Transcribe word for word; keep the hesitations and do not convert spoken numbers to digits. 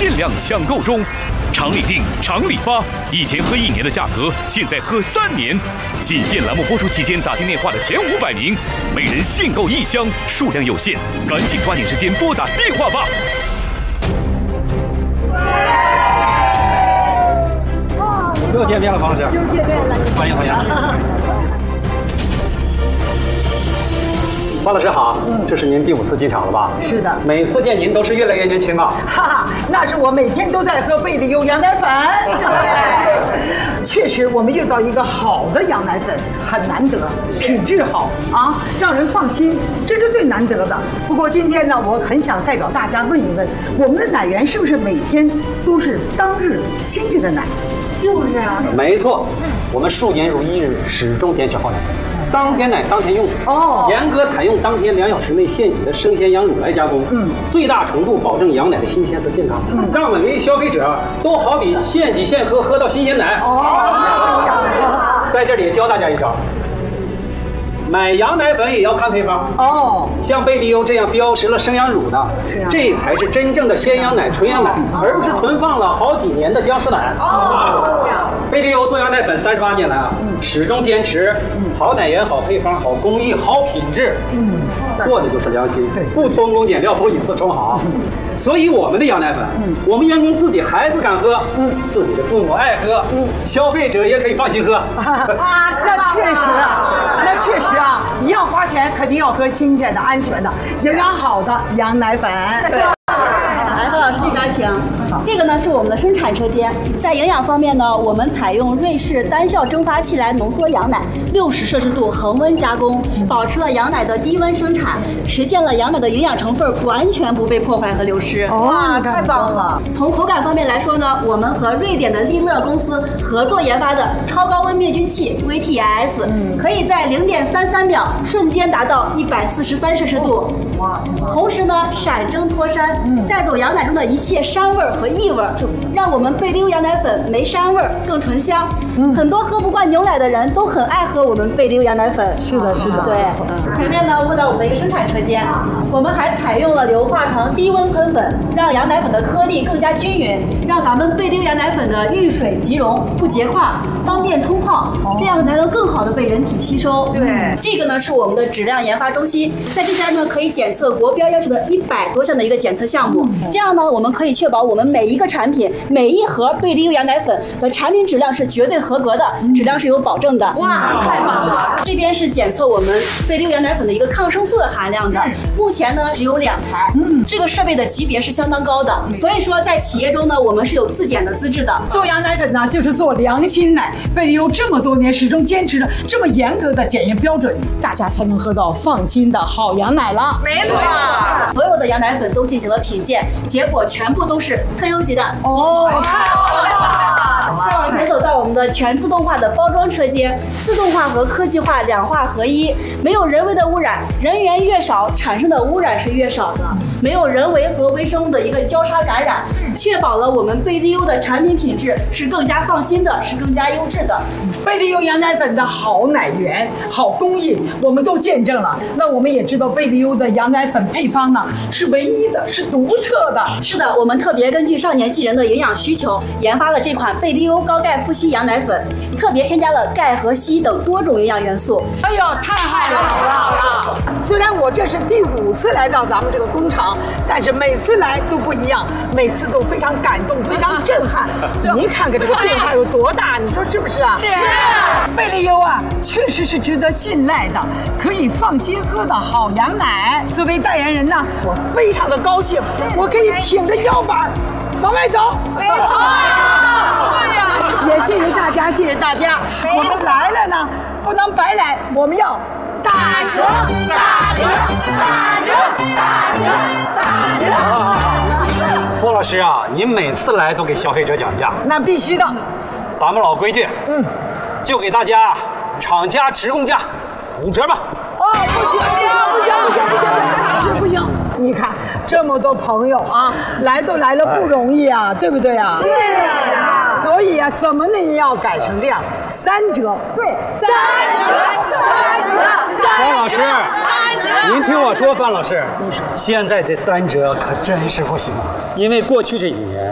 限量抢购中。常理定，常理发，以前喝一年的价格，现在喝三年。仅限栏目播出期间打进电话的前五百名，每人限购一箱，数量有限，赶紧抓紧时间拨打电话吧。 又见面了，方老师。 又见面了， 欢迎欢迎。方老师好，嗯，这是您第五次进场了吧？ 是的， 每次见您都是越来越年轻啊。 哈哈，那是我每天都在喝贝利优羊奶粉。确实，我们遇到一个好的羊奶粉很难得，品质好啊，让人放心，这是最难得的。不过今天呢，我很想代表大家问一问，我们的奶源是不是每天都是当日新鲜的奶？就是啊， 没错，我们数年如一日，始终坚持好奶。当天奶当天用哦，严格采用当天两小时内现挤的生鲜羊乳来加工，嗯，最大程度保证羊奶的新鲜和健康，嗯，让每位消费者都好比现挤现喝，喝到新鲜奶。哦，在这里教大家一招。买羊奶粉也要看配方哦，像贝利优这样标识了生羊乳的，啊、这才是真正的鲜羊奶、纯羊奶，而不是存放了好几年的僵尸奶。哦，贝利优做羊奶粉三十八年来啊，嗯、始终坚持好奶源、好配方、好工艺、好品质，嗯，做的就是良心，不偷工减料，不以次充好。嗯、所以我们的羊奶粉，嗯、我们员工自己孩子敢喝，嗯，自己的父母爱喝，嗯，消费者也可以放心喝。 啊，那确实啊，那确实啊。啊，一样花钱，肯定要喝新鲜的、安全的、营养好的羊奶粉。 来，何老师这边请。这个呢是我们的生产车间，在营养方面呢，我们采用瑞士单效蒸发器来浓缩羊奶，六十摄氏度恒温加工，保持了羊奶的低温生产，实现了羊奶的营养成分完全不被破坏和流失。 哇，太棒了！ 从口感方面来说呢，我们和瑞典的利乐公司合作研发的超高温灭菌器 V T S，、嗯、可以在零点三三秒瞬间达到一百四十三摄氏度。哇！同时呢，闪蒸脱膻，嗯、带走羊奶中的一切膻味和异味，让我们贝利优羊奶粉没膻味，更醇香。嗯、很多喝不惯牛奶的人都很爱喝我们贝利优羊奶粉。 是的，是的。 对，嗯、前面呢问到我们的一个生产车间，我们还采用了硫化糖低温喷粉，让羊奶粉的颗粒更加均匀，让咱们贝利优羊奶粉的遇水即溶，不结块，方便冲泡，哦、这样才能更好的被人体吸收。 对， 这个呢是我们的质量研发中心，在这边呢可以检测国标要求的一百多项的一个检测项目，嗯、这样呢我们可以确保我们每一个产品、每一盒贝利优羊奶粉的产品质量是绝对合格的，嗯、质量是有保证的。 哇，太棒了！ 这边是检测我们贝利优羊奶粉的一个抗生素的含量的，嗯、目前呢只有两台，嗯，这个设备的级别是相当高的，嗯、所以说在企业中呢我们是有自检的资质的。 做羊奶粉呢就是做良心奶，贝利优这么多年始终坚持着这么严格的检验标准，大家才能喝到放心的好羊奶了。 没错，所有的羊奶粉都进行了品鉴，结果全部都是特优级的。哦，太好了！再往前走到我们的全自动化的包装车间，自动化和科技化两化合一，没有人为的污染，人员越少，产生的污染是越少的，没有人为和微生物的一个交叉感染，确保了我们贝利优的产品品质是更加放心的，是更加优质的。 贝利优羊奶粉的好奶源、好工艺，我们都见证了。那我们也知道贝利优的羊奶粉配方呢是唯一的，是独特的。 是的，我们特别根据少年纪人的营养需求，研发了这款贝利优高钙富硒羊奶粉，特别添加了钙和硒等多种营养元素。 哎呦，太好了！虽然我这是第五次来到咱们这个工厂，但是每次来都不一样，每次都非常感动，非常震撼。您看看这个变化有多大，你说是不是啊？是。贝利优啊，确实是值得信赖的，可以放心喝的好羊奶。作为代言人呢，我非常的高兴，我可以挺着腰板往外走。对呀，也谢谢大家，谢谢大家。我们来了呢，不能白来，我们要打折，打折，打折，打折，打折。 郭老师啊，您每次来都给消费者讲价， 那必须的。 咱们老规矩，嗯，就给大家厂家直供价五折吧。 哦，不行，不行，不行，不行，不行，不行！你看这么多朋友啊，来都来了不容易啊，对不对啊？是啊。所以啊，怎么呢也要改成这样，三折。对，三折，三折。 范老师，您听我说，范老师，你说现在这三折可真是不行，因为过去这一年。